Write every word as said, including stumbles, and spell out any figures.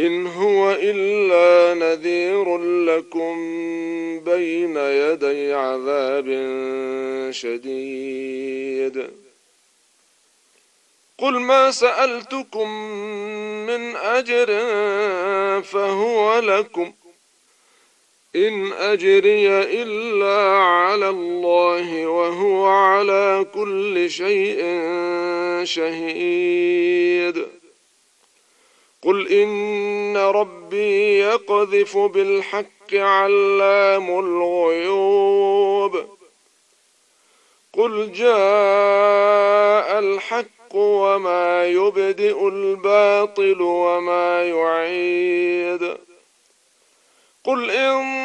إن هو إلا نذير لكم بين يدي عذاب شديد. قل ما سألتكم من أجر فهو لكم إن أجري إلا على الله وهو على كل شيء شهيد. قل إن ربي يقذف بالحق علام الغيوب. قل جاء الحق وما يبدئ الباطل وما يعيد. قل إن